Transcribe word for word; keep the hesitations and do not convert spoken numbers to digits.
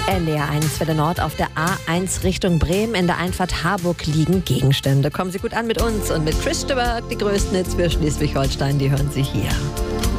L E R eins Welle Nord auf der A eins Richtung Bremen. In der Einfahrt Harburg liegen Gegenstände. Kommen Sie gut an mit uns und mit Chris Stewart. Die größten Hits für Schleswig-Holstein, die hören Sie hier.